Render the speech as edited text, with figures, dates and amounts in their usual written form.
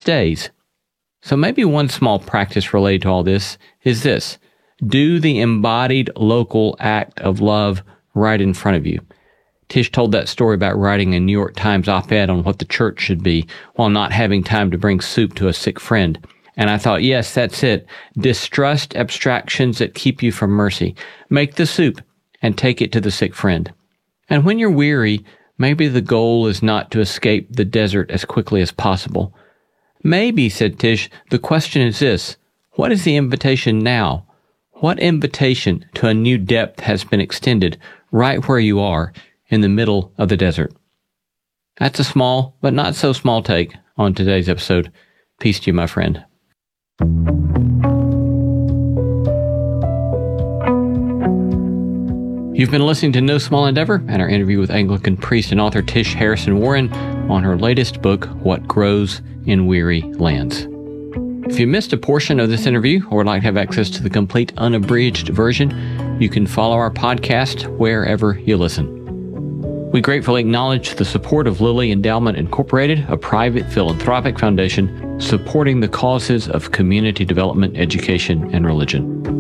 stays. So maybe one small practice related to all this is this. Do the embodied local act of love right in front of you. Tish told that story about writing a New York Times op-ed on what the church should be while not having time to bring soup to a sick friend. And I thought, yes, that's it. Distrust abstractions that keep you from mercy. Make the soup and take it to the sick friend. And when you're weary, maybe the goal is not to escape the desert as quickly as possible. Maybe, said Tish, the question is this: what is the invitation now? What invitation to a new depth has been extended right where you are in the middle of the desert? That's a small, but not so small take on today's episode. Peace to you, my friend. You've been listening to No Small Endeavor and our interview with Anglican priest and author Tish Harrison Warren on her latest book, What Grows in Weary Lands. If you missed a portion of this interview or would like to have access to the complete unabridged version, you can follow our podcast wherever you listen. We gratefully acknowledge the support of Lilly Endowment Incorporated, a private philanthropic foundation supporting the causes of community development, education, and religion.